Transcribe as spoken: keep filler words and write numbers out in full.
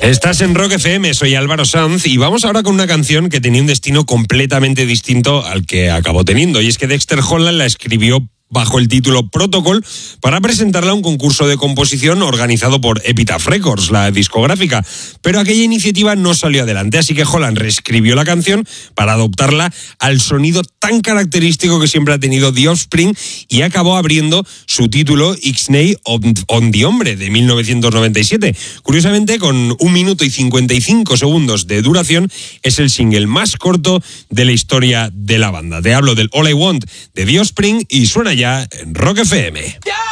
Estás en Rock F M, soy Álvaro Sanz y vamos ahora con una canción que tenía un destino completamente distinto al que acabó teniendo. Y es que Dexter Holland la escribió bajo el título Protocol para presentarla a un concurso de composición organizado por Epitaph Records, la discográfica. Pero aquella iniciativa no salió adelante, así que Holland reescribió la canción para adoptarla al sonido tan característico que siempre ha tenido The Offspring y acabó abriendo su título Ixnay on, on the Hombre de mil novecientos noventa y siete. Curiosamente, con un minuto y cincuenta y cinco segundos de duración, es el single más corto de la historia de la banda. Te hablo del All I Want de The Offspring y suena ya en Rock F M.